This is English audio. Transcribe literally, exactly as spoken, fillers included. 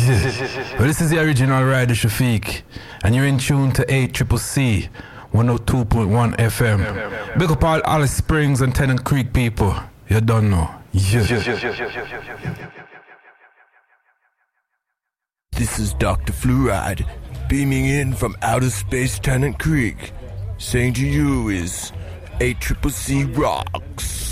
Well, this is the original Rider Shafiq, and you're in tune to eight C C C, one oh two point one F M. Big up all Alice Springs and Tennant Creek people. You don't know. Yeah. This is Doctor Fluoride, beaming in from outer space Tennant Creek. Saying to you is eight C C C rocks.